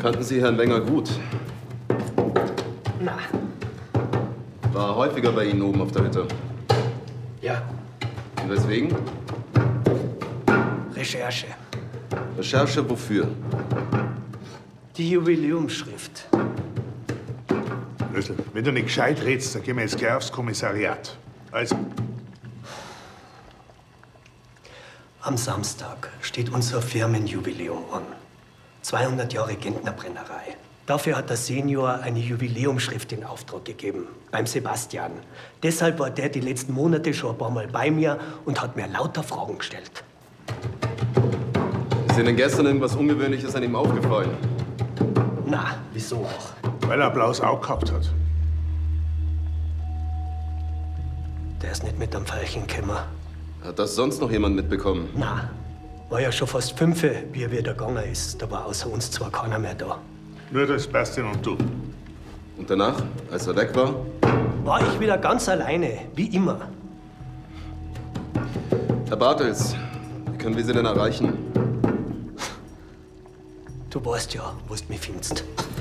Kannten Sie Herrn Wenger gut? Na. War er häufiger bei Ihnen oben auf der Hütte? Ja. Und weswegen? Recherche. Recherche wofür? Die Jubiläumsschrift. Lösel, wenn du nicht gescheit redest, dann gehen wir jetzt gleich aufs Kommissariat. Also. Am Samstag steht unser Firmenjubiläum an. 200 Jahre Gentnerbrennerei. Dafür hat der Senior eine Jubiläumsschrift in Auftrag gegeben, beim Sebastian. Deshalb war der die letzten Monate schon ein paar Mal bei mir und hat mir lauter Fragen gestellt. Ist Ihnen gestern irgendwas Ungewöhnliches an ihm aufgefallen? Na, wieso auch? Weil er ein blaues Auge gehabt hat. Der ist nicht mit am Veilchen gekommen. Hat das sonst noch jemand mitbekommen? Na, war ja schon fast 5, wie er wieder gegangen ist. Da war außer uns zwar keiner mehr da. Nur das Sebastian und du. Und danach, als er weg war? War ich wieder ganz alleine, wie immer. Herr Bartels, wie können wir Sie denn erreichen? Du weißt ja, wo du mich findest.